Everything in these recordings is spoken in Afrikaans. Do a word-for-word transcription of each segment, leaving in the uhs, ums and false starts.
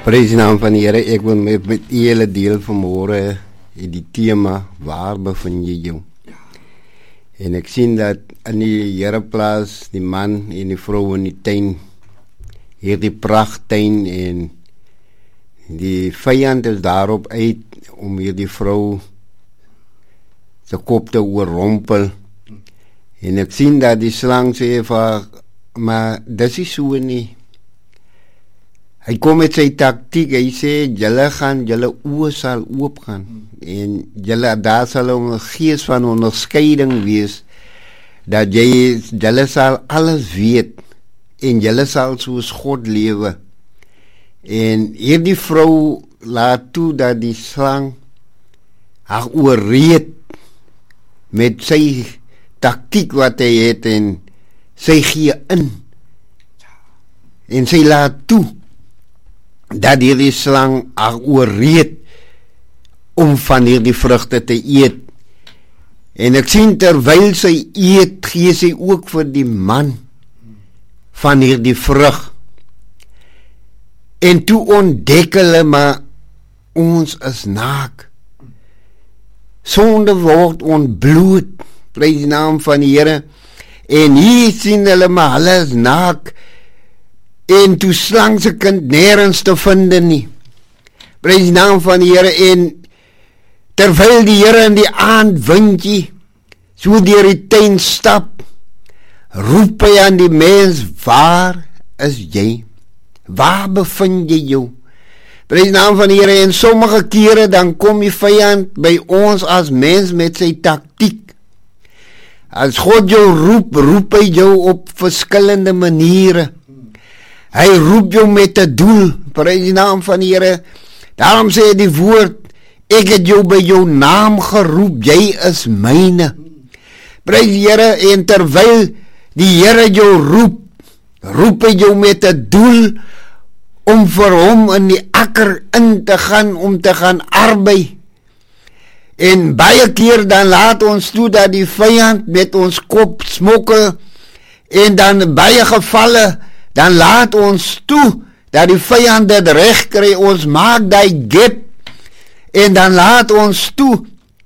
Prys die naam van die Here. Ek wil met, met die hele deel vanmôre in die tema, waar bevind jy jou? En ek sien dat in die Here plaas die man en die vrou in die tuin, hierdie prachttuin, en die vyand is daarop uit om hierdie vrou se kop te oorrompel. En ek sien dat die slang sê vir, maar dis nie so nie. Hy kom met sy taktiek, hy sê, julle gaan, julle oë sal oopgaan, en julle, daar sal 'n gees van onderskeiding wees, dat jy, julle sal alles weet, en julle sal soos God lewe. En hierdie vrou laat toe dat die slang haar oorreed met sy taktiek wat hy het, en sy gee in, en sy laat toe dat hierdie slang haar oorreed om van hierdie vrugte te eet. En ek sien terwyl sy eet, gee sy ook vir die man van hierdie vrug. En toe ontdek hulle, maar ons is naak. Sonde word ontbloot, prys die naam van die Here. En hier sien hulle, maar hulle is naak. En toe slang se kind nergens te vind nie. Prys die naam van die Here. En terwyl die Here in die aand windjie so deur die tuin stap, roep hy aan die mens, waar is jy? Waar bevind jy jou? Prys die naam van die Here. En sommige kere dan kom die vyand by ons as mens met sy taktiek. As God jou roep, roep hy jou op verskillende maniere. Hy roep jou met 'n doel, prys die naam van die Here. Daarom sê die woord, ek het jou by jou naam geroep, jy is myne. Prys die Here, en terwyl die Here jou roep, roep hy jou met 'n doel om vir hom in die akker in te gaan, om te gaan arbei. En baie keer dan laat ons toe dat die vyand met ons kop smokkel, en dan baie gevalle, dan laat ons toe dat die vyand dit reg kry, ons maak die gap, en dan laat ons toe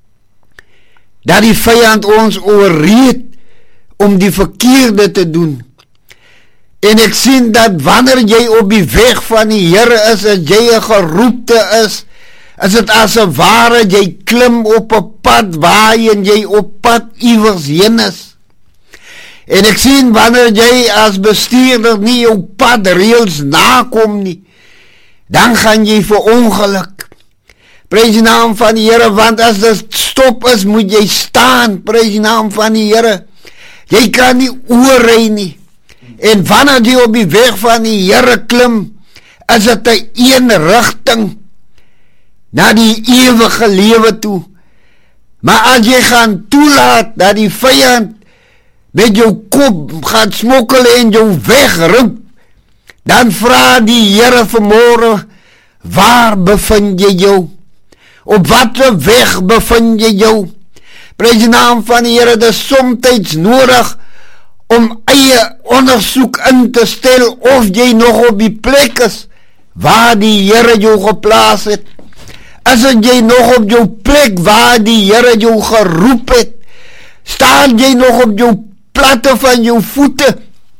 dat die vyand ons oorreed om die verkeerde te doen. En ek sien dat wanneer jy op die weg van die Here is, as jy 'n geroepte is, is dit as 'n ware jy klim op 'n pad waarheen jy op pad iewers heen is. En ek sien wanneer jy as bestuurder nie jou padreëls nakom nie, dan gaan jy vir ongeluk. Prys die naam van die Here, want as dit stop is, moet jy staan, prys die naam van die Here. Jy kan nie oorry nie. En wanneer jy op die weg van die Here klim, is dit 'n een rigting na die ewige lewe toe. Maar as jy gaan toelaat dat die vyand met jou kop gaan smokkel en jou wegroep, dan vra die Here vanmôre, waar bevind jy jou? Op watter weg bevind jy jou? Prys die naam van die Here. Dit is soms nodig om eie ondersoek in te stel of jy nog op die plek is waar die Here jou geplaas het. Is dit jy nog op jou plek waar die Here jou geroep het? Staan jy nog op jou platte van jou voete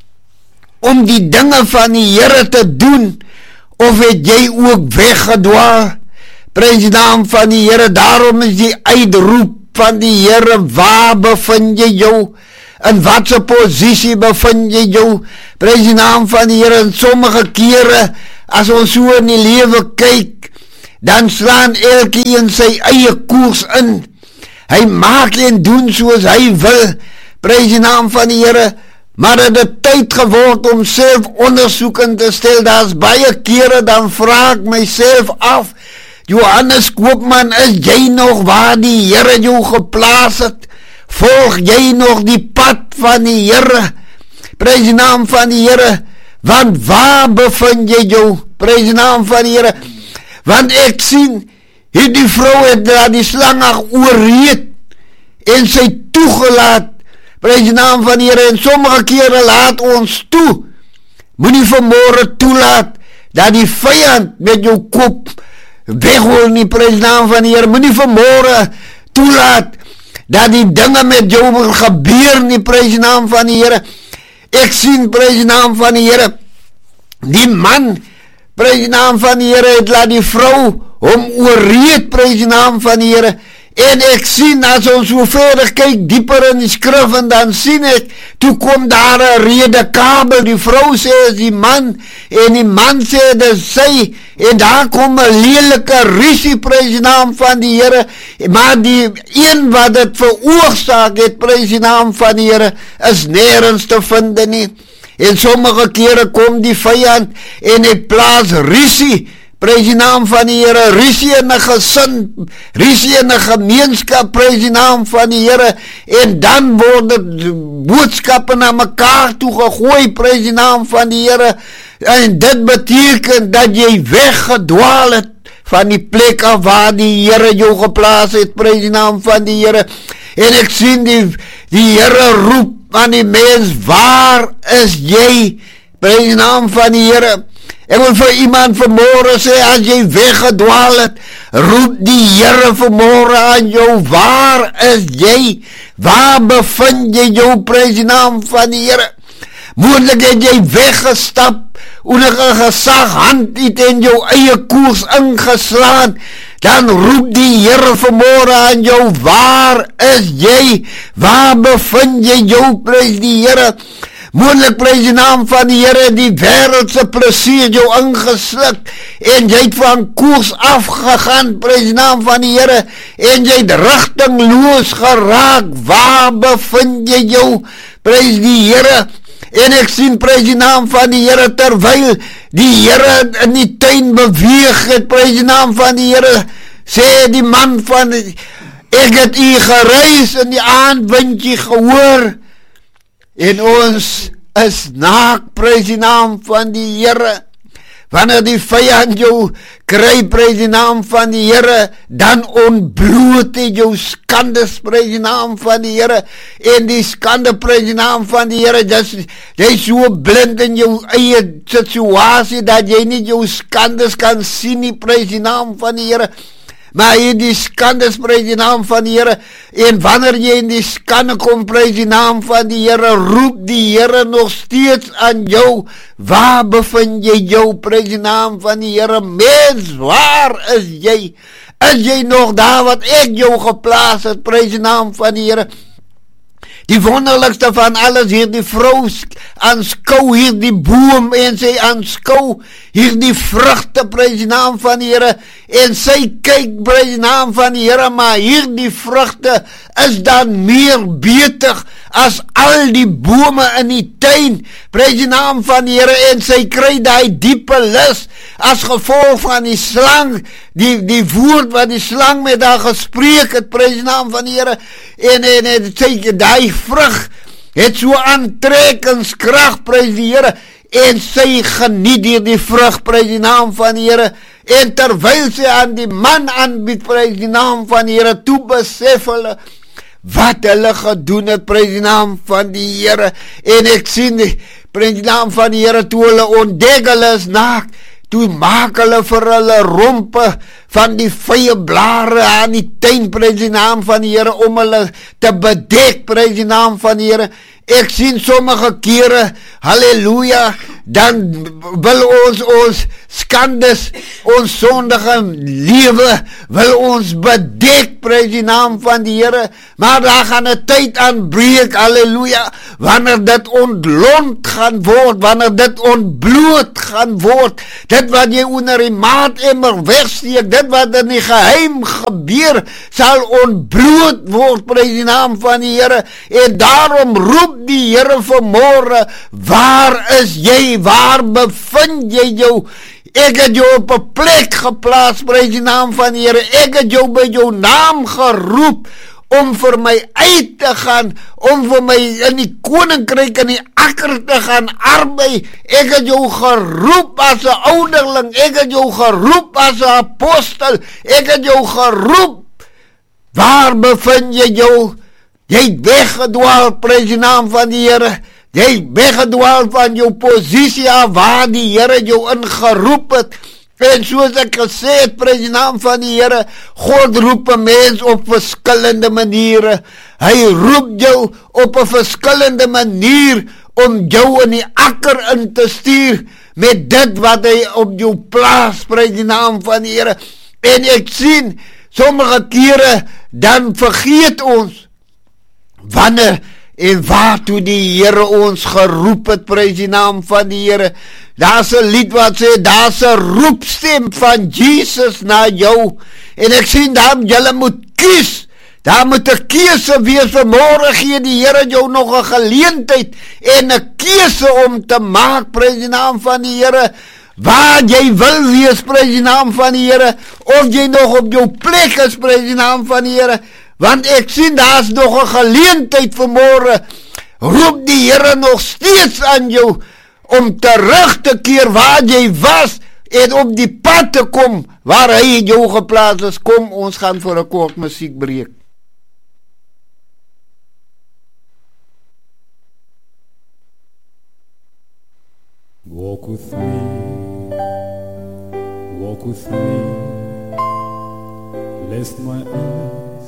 om die dinge van die Here te doen, of het jy ook weggedwaal? Prys die naam van die Here. Daarom is die uitroep van die Here, waar bevind jy jou? In watse posisie bevind jy jou? Prys die naam van die Here. En sommige kere, as ons so in die lewe kyk, dan slaan elkeen sy eie koers in. Hy maak en doen soos hy wil. Prys die naam van die Here. Maar het het tyd geword om self ondersoek in te stel. Daar's baie kere, dan vraag ek myself af, Johannes Koopman, is jy nog waar die Here jou geplaas het? Volg jy nog die pad van die Here? Prys die naam van die Here. Want waar bevind jy jou? Prys die naam van die Here. Want ek sien, hierdie vrou het daar die slang oorreed en sy toegelaat. Prys die naam van die Here. En sommige kere laat ons toe. Moenie vanmôre toelaat dat die vyand met jou kop weghol nie, prys naam van die Here. Moenie vanmôre toelaat dat die dinge met jou wil gebeur nie, prys naam van die Here. Ek sien, prys naam van die Here, die man, prys naam van die Here, het laat die vrou hom oorreed, prys naam van die Here. En ek sien, as ons so verder kyk, dieper in die skrif, en dan sien ek, toe kom daar 'n redekabel, die vrou sê is die man, en die man sê dis sy, en daar kom 'n lelike rusie, prys die naam van die Here, maar die een wat dit veroorsaak het, prys die naam van die Here, is nêrens te vind nie. En sommige kere kom die vyand, en hy plaas rusie, prys die naam van die Here, rusie in 'n gesin, rusie in 'n gemeenskap, prys die naam van die Here, en dan word dit boodskappe na mekaar toe gegooi, prys die naam van die Here, en dit beteken dat jy weggedwaal het van die plek af waar die Here jou geplaas het, prys die naam van die Here. En ek sien die, die Here roep aan die mens, waar is jy, prys die naam van die Here. Ek wil vir iemand vanmôre sê, as jy weggedwaal het, roep die Here vanmôre aan jou, waar is jy? Waar bevind jy jou, prys die naam van die Here? Moontlik het jy weggestap, enige gesaghand het in jou eie koers ingeslaan, dan roep die Here vanmôre aan jou, waar is jy? Waar bevind jy jou, prys die Here? Moontlik, prys die naam van die Here, die wêreldse plesier jou ingesluk, en jy het van koers afgegaan, prys die naam van die Here, en jy het rigtingloos geraak, waar bevind jy jou, prys die Here? En ek sien, prys die naam van die Here, terwyl die Here in die tuin beweeg het, prys die naam van die Here, sê die man van, ek het u gereis in die aandwindjie gehoor, en ons is naak, prys die naam van die Here. Wanneer die vyand jou kry, prys die naam van die Here, dan ontbloot hy jou skandes, prys die naam van die Here, en die skande, prys die naam van die Here, jy is so blind in jou eie situasie, dat jy nie jou skandes kan sien nie, prys die naam van die Here. Maar hier die skandes, prys die naam van die Here, en wanneer jy in die skande kom, prys die naam van die Here, roep die Here nog steeds aan jou, waar bevind jy jou, prys die naam van die Here, mens, waar is jy? Is jy nog daar wat ek jou geplaas het, prys die naam van die Here? Die wonderlikste van alles, hier die vrou aanskou hier die boom, en sy aanskou hier die vrugte, prys die naam van die Here, en sy kyk, prys die naam van die Here, maar hier die vrugte is dan meer beter as al die bome in die tuin, prys die naam van die Here, en sy kry die diepe lus, as gevolg van die slang, die, die woord wat die slang met haar gespreek het, prys die naam van die Here, en, en, en sy, die vrug, het so aantrekkingskrag, prys die Here, en sy geniet hier die vrug, prys die naam van die Here, en terwyl sy aan die man aanbied, prys die naam van die Here, toe besef hulle, wat hulle gedoen het, prys die naam van die Here, en ek sien die, prys die naam van die Here, toe hulle ontdek, hulle is naak, toe maak hulle vir hulle rompe van die vye blare aan die tuin, prys die naam van die Here, om hulle te bedek, prys die naam van die Here. Ek sien sommige kere, halleluja, dan wil ons ons skandes, ons sondige lewe, wil ons bedek, prys die naam van die Here, maar daar gaan 'n tyd aanbreek, halleluja, wanneer dit ontlont gaan word, wanneer dit ontbloot gaan word, dit wat jy onder die maatemmer wegsteek, dit wat in die geheim gebeur, sal ontbloot word, prys die naam van die Here, en daarom roep die Here vanmôre, waar is jy, waar bevind jy jou? Ek het jou op 'n plek geplaas, prys die naam van die Here, ek het jou by jou naam geroep, om vir my uit te gaan, om vir my in die koninkryk, in die akker te gaan arbei, ek het jou geroep as 'n ouderling, ek het jou geroep as 'n apostel, ek het jou geroep, waar bevind jy jou? Jy het weggedwaal, prys die naam van die Here, Jy weggedwaal van jou posisie af waar die Here jou ingeroep het. En soos ek gesê het, prys die naam van die Here, God roep 'n mens op verskillende maniere. Hy roep jou op 'n verskillende manier om jou in die akker in te stuur met dit wat hy op jou plaas, prys die naam van die Here. En ek sien, sommige kere, dan vergeet ons wanneer en waartoe die Here ons geroep het, prys die naam van die Here. Daar's 'n lied wat sê, daar's 'n roepstem van Jesus na jou. En ek sien daarom, julle moet kies. Daar moet 'n keuse wees. Vanmôre gee die Here jou nog 'n geleentheid en 'n keuse om te maak, prys die naam van die Here, waar jy wil wees, prys die naam van die Here, of jy nog op jou plek is, prys die naam van die Here. Want ek sien daar's nog 'n geleentheid vanmôre. Roep die Here nog steeds aan jou om terug te keer waar jy was en op die pad te kom waar hy jou geplaas is. Kom, ons gaan vir 'n kort musiekbreek. Walk with me, walk with me, lest my eyes